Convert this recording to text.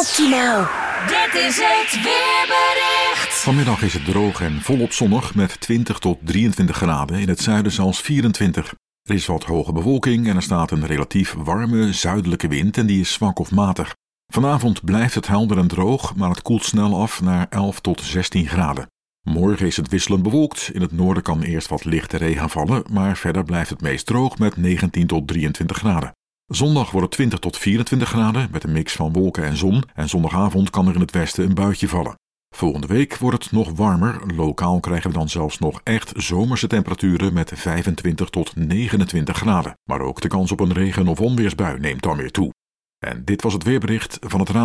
Optimaal. Dit is het weerbericht. Vanmiddag is het droog en volop zonnig met 20 tot 23 graden. In het zuiden zelfs 24. Er is wat hoge bewolking en er staat een relatief warme zuidelijke wind en die is zwak of matig. Vanavond blijft het helder en droog, maar het koelt snel af naar 11 tot 16 graden. Morgen is het wisselend bewolkt. In het noorden kan eerst wat lichte regen vallen, maar verder blijft het meest droog met 19 tot 23 graden. Zondag wordt het 20 tot 24 graden met een mix van wolken en zon en zondagavond kan er in het westen een buitje vallen. Volgende week wordt het nog warmer. Lokaal krijgen we dan zelfs nog echt zomerse temperaturen met 25 tot 29 graden. Maar ook de kans op een regen- of onweersbui neemt dan weer toe. En dit was het weerbericht van het